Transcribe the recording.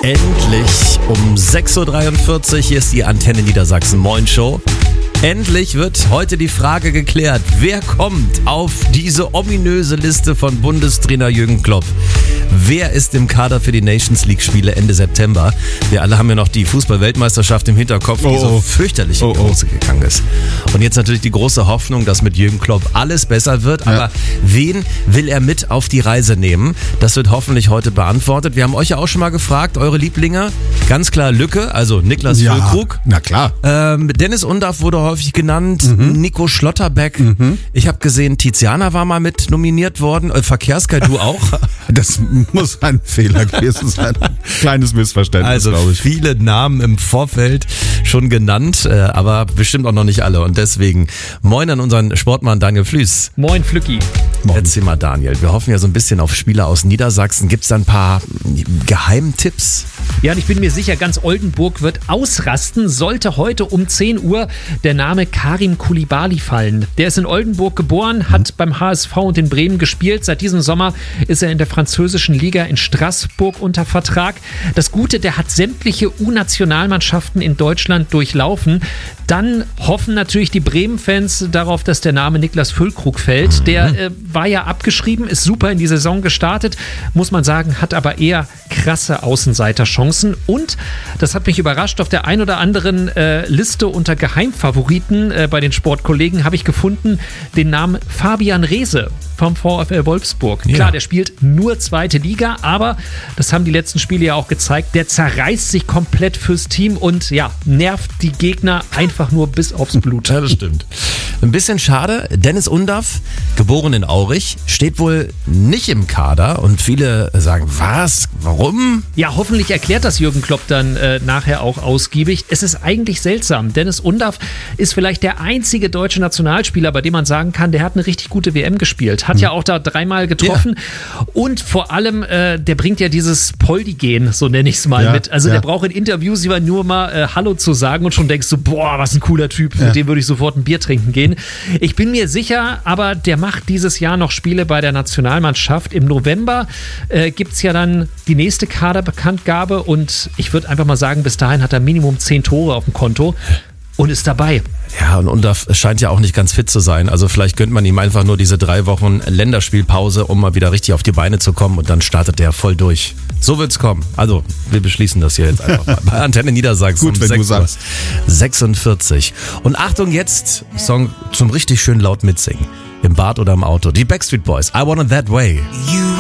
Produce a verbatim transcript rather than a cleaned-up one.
Endlich um sechs Uhr dreiundvierzig, hier ist die Antenne Niedersachsen Moin Show. Endlich wird heute die Frage geklärt, wer kommt auf diese ominöse Liste von Bundestrainer Jürgen Klopp? Wer ist im Kader für die Nations League Spiele Ende September? Wir alle haben ja noch die Fußball-Weltmeisterschaft im Hinterkopf, die oh, so fürchterlich in die Hose gegangen ist. Und jetzt natürlich die große Hoffnung, dass mit Jürgen Klopp alles besser wird. Aber ja. wen will er mit auf die Reise nehmen? Das wird hoffentlich heute beantwortet. Wir haben euch ja auch schon mal gefragt, eure Lieblinge. Ganz klar Lücke, also Niklas ja, Füllkrug. Na klar. Ähm, Dennis Undaff wurde häufig genannt. Mhm. Nico Schlotterbeck. Mhm. Ich habe gesehen, Tiziana war mal mit nominiert worden. Äh, Verkehrskai, du auch? Das muss ein Fehler gewesen sein. Kleines Missverständnis, also glaube ich. Viele Namen im Vorfeld schon genannt, äh, aber bestimmt auch noch nicht alle. Und deswegen moin an unseren Sportmann Daniel Flüß. Moin Flücki. Moin. Erzähl mal, Daniel, wir hoffen ja so ein bisschen auf Spieler aus Niedersachsen. Gibt es da ein paar Geheimtipps? Ja, und ich bin mir sicher, ganz Oldenburg wird ausrasten, sollte heute um zehn Uhr der Name Karim Koulibaly fallen. Der ist in Oldenburg geboren, hat mhm. beim H S V und in Bremen gespielt. Seit diesem Sommer ist er in der französischen Liga in Straßburg unter Vertrag. Das Gute, der hat sämtliche U-Nationalmannschaften in Deutschland durchlaufen. Dann hoffen natürlich die Bremen-Fans darauf, dass der Name Niklas Füllkrug fällt. Der äh, war ja abgeschrieben, ist super in die Saison gestartet, muss man sagen, hat aber eher krasse Außenseiterchancen. Und, das hat mich überrascht, auf der ein oder anderen äh, Liste unter Geheimfavoriten äh, bei den Sportkollegen habe ich gefunden den Namen Fabian Reese vom VfL Wolfsburg. Ja. Klar, der spielt nur zweite Liga, aber das haben die letzten Spiele ja auch gezeigt, der zerreißt sich komplett fürs Team und ja, nervt die Gegner einfach nur bis aufs Blut. Ja, das stimmt. Ein bisschen schade, Dennis Undaff, geboren in Aurich, steht wohl nicht im Kader und viele sagen, was, warum? Ja, hoffentlich erklärt das Jürgen Klopp dann äh, nachher auch ausgiebig. Es ist eigentlich seltsam. Dennis Undaff ist vielleicht der einzige deutsche Nationalspieler, bei dem man sagen kann, der hat eine richtig gute W M gespielt. Hat hm. ja auch da dreimal getroffen ja. und vor allem, äh, der bringt ja dieses Poldi-Gen, so nenne ich es mal, ja, mit. Also ja. der braucht in Interviews immer nur mal äh, Hallo zu sagen und schon denkst du, boah, was ein cooler Typ, ja. mit dem würde ich sofort ein Bier trinken gehen. Ich bin mir sicher, aber der macht dieses Jahr noch Spiele bei der Nationalmannschaft. Im November äh, gibt es ja dann die nächste Kaderbekanntgabe und ich würde einfach mal sagen, bis dahin hat er Minimum zehn Tore auf dem Konto und ist dabei. Ja, und Undaff scheint ja auch nicht ganz fit zu sein. Also vielleicht gönnt man ihm einfach nur diese drei Wochen Länderspielpause, um mal wieder richtig auf die Beine zu kommen und dann startet der voll durch. So wird's kommen. Also, wir beschließen das hier jetzt einfach mal. Bei Antenne Niedersachsen Gut, um wenn sechs du sagst. sechsundvierzig. Und Achtung jetzt, Song zum richtig schön laut mitsingen. Im Bad oder im Auto. Die Backstreet Boys, I Want It That Way. You